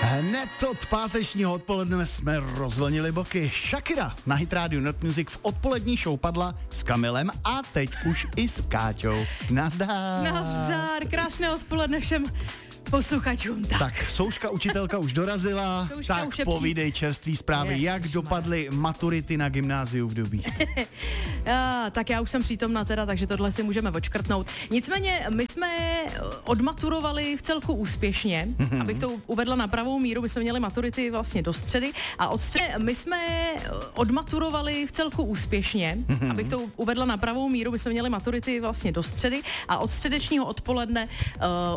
Hned od pátečního odpoledne jsme rozvlnili boky. Shakira na Hit Radio Not Music v odpolední show padla s Kamilem a teď už i s Káťou. Nazdar. Nazdar, krásné odpoledne všem posluchačům. Tak, Souška učitelka už dorazila, Souška tak už je povídej čerstvý zprávy, jak dopadly maturity na gymnáziu v Dobí. Tak já už jsem přítomna teda, takže tohle si můžeme odškrtnout. Nicméně my jsme odmaturovali v celku úspěšně, abych to uvedla na pravou míru, my jsme měli maturity vlastně do středy a od středy my jsme odmaturovali v celku úspěšně, abych to uvedla na pravou míru, my jsme měli maturity vlastně do středy a od středečního odpoledne